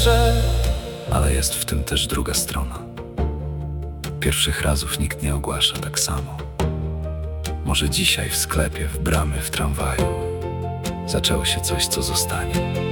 pierwsze. Ale jest w tym też druga strona. Pierwszych razów nikt nie ogłasza tak samo. Może dzisiaj w sklepie, w bramie, w tramwaju zaczęło się coś, co zostanie.